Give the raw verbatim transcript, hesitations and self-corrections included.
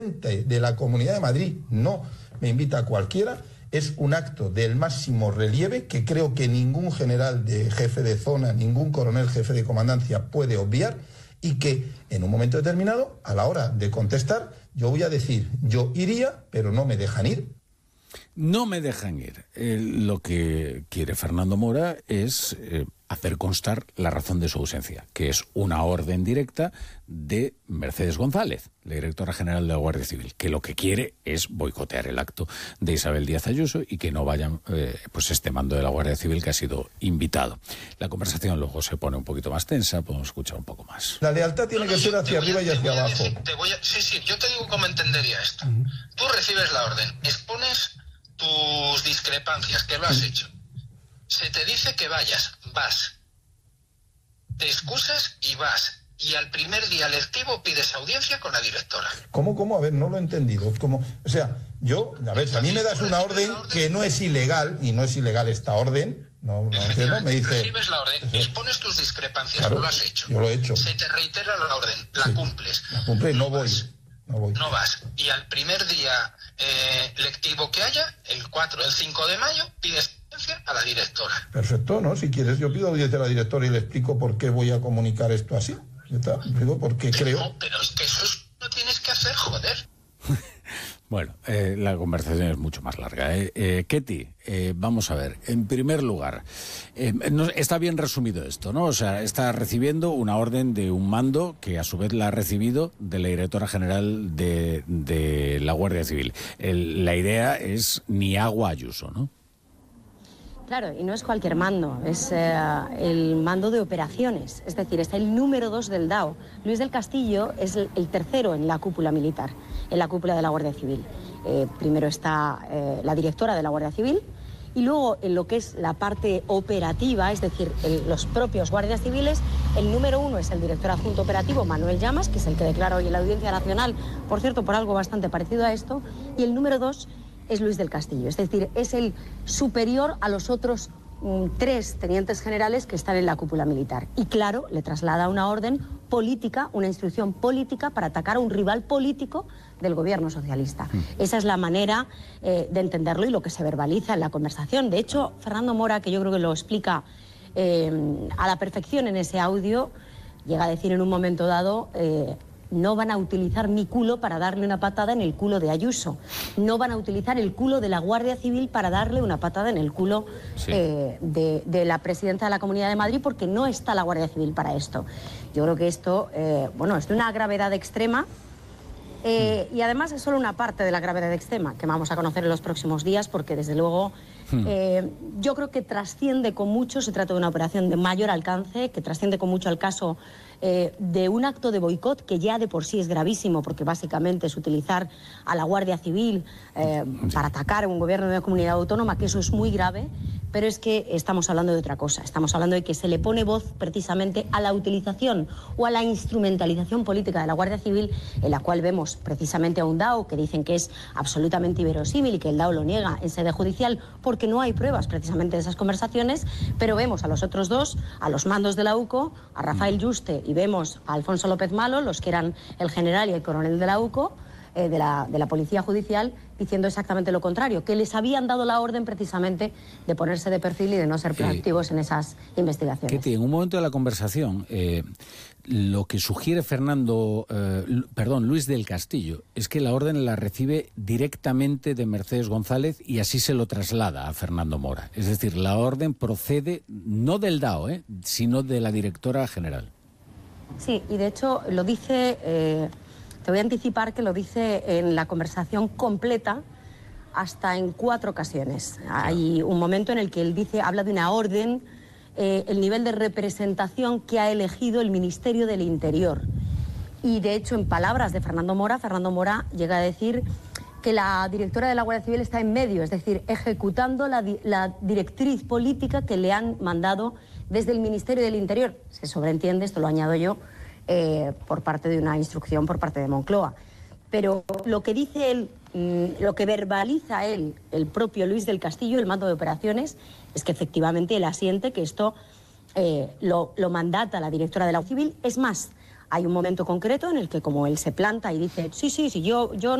de la Comunidad de Madrid no me invita a cualquiera, es un acto del máximo relieve que creo que ningún general de jefe de zona, ningún coronel jefe de comandancia puede obviar, y que en un momento determinado, a la hora de contestar, yo voy a decir, yo iría, pero no me dejan ir. No me dejan ir. Eh, lo que quiere Fernando Mora es eh, hacer constar la razón de su ausencia, que es una orden directa de Mercedes González, la directora general de la Guardia Civil, que lo que quiere es boicotear el acto de Isabel Díaz Ayuso y que no vayan eh, pues este mando de la Guardia Civil que ha sido invitado. La conversación luego se pone un poquito más tensa, podemos escuchar un poco más. La lealtad tiene no, no, que ser hacia arriba a, y hacia abajo. Decir, te voy a, sí, sí, yo te digo cómo entendería esto. Uh-huh. Tú recibes la orden, expones tus discrepancias, que lo has hecho. Se te dice que vayas, vas. Te excusas y vas. Y al primer día lectivo pides audiencia con la directora. ¿Cómo, cómo? A ver, no lo he entendido. ¿Cómo? O sea, yo, a ver, si a mí me das una orden que no es ilegal, y no es ilegal esta orden, no, no entiendo, me dice... Recibes la orden, expones tus discrepancias, claro, lo has hecho. Yo lo he hecho. Se te reitera la orden, la sí, cumples. La cumple, no, no voy. Vas. No voy. No vas. Y al primer día eh, lectivo que haya, el cuatro, el cinco de mayo, pides audiencia a la directora. Perfecto, ¿no? Si quieres, yo pido audiencia a la directora y le explico por qué voy a comunicar esto así. Ya está, digo, porque pero, creo... No, pero es que eso es, no tienes que hacer, joder. Bueno, eh, la conversación es mucho más larga. ¿eh? Eh, Ketty, eh, vamos a ver. En primer lugar, eh, no, está bien resumido esto, ¿no? O sea, está recibiendo una orden de un mando que a su vez la ha recibido de la directora general de, de la Guardia Civil. El, la idea es ni agua Ayuso, ¿no? Claro, y no es cualquier mando, es eh, el mando de operaciones, es decir, está el número dos del D A O. Luis del Castillo es el, el tercero en la cúpula militar, en la cúpula de la Guardia Civil. Eh, primero está eh, la directora de la Guardia Civil y luego en lo que es la parte operativa, es decir, el, los propios guardias civiles, el número uno es el director adjunto operativo, Manuel Llamas, que es el que declara hoy en la Audiencia Nacional, por cierto, por algo bastante parecido a esto, y el número dos es Luis del Castillo, es decir, es el superior a los otros um, tres tenientes generales que están en la cúpula militar. Y claro, le traslada una orden política, una instrucción política para atacar a un rival político del gobierno socialista. Mm. Esa es la manera eh, de entenderlo y lo que se verbaliza en la conversación. De hecho, Fernando Mora, que yo creo que lo explica eh, a la perfección en ese audio, llega a decir en un momento dado... Eh, no van a utilizar mi culo para darle una patada en el culo de Ayuso. No van a utilizar el culo de la Guardia Civil para darle una patada en el culo sí. eh, de, de la presidenta de la Comunidad de Madrid, porque no está la Guardia Civil para esto. Yo creo que esto, eh, bueno, es de una gravedad extrema eh, y además es solo una parte de la gravedad extrema que vamos a conocer en los próximos días, porque desde luego eh, yo creo que trasciende con mucho, se trata de una operación de mayor alcance, que trasciende con mucho al caso Eh, de un acto de boicot que ya de por sí es gravísimo, porque básicamente es utilizar a la Guardia Civil eh, para atacar a un gobierno de una comunidad autónoma, que eso es muy grave, pero es que estamos hablando de otra cosa. Estamos hablando de que se le pone voz precisamente a la utilización o a la instrumentalización política de la Guardia Civil, en la cual vemos precisamente a un D A O que dicen que es absolutamente inverosímil y que el D A O lo niega en sede judicial porque no hay pruebas precisamente de esas conversaciones, pero vemos a los otros dos, a los mandos de la U C O, a Rafael Yuste, y vemos a Alfonso López Malo, los que eran el general y el coronel de la U C O, eh, de, la, de la Policía Judicial, diciendo exactamente lo contrario, que les habían dado la orden precisamente de ponerse de perfil y de no ser proactivos sí. en esas investigaciones. Ketty, en un momento de la conversación, eh, lo que sugiere Fernando, eh, perdón, Luis del Castillo, es que la orden la recibe directamente de Mercedes González y así se lo traslada a Fernando Mora. Es decir, la orden procede no del D A O, eh, sino de la directora general. Sí, y de hecho lo dice, eh, te voy a anticipar que lo dice en la conversación completa hasta en cuatro ocasiones. Claro. Hay un momento en el que él dice, habla de una orden, eh, el nivel de representación que ha elegido el Ministerio del Interior. Y de hecho, en palabras de Fernando Mora, Fernando Mora llega a decir que la directora de la Guardia Civil está en medio, es decir, ejecutando la, di la directriz política que le han mandado desde el Ministerio del Interior. Se sobreentiende, esto lo añado yo, eh, por parte de una instrucción por parte de Moncloa. Pero lo que dice él, mmm, lo que verbaliza él, el propio Luis del Castillo, el mando de operaciones, es que efectivamente él asiente que esto eh, lo, lo mandata la directora de la Guardia Civil. Es más, Hay un momento concreto en el que como él se planta y dice, sí, sí, sí, yo, yo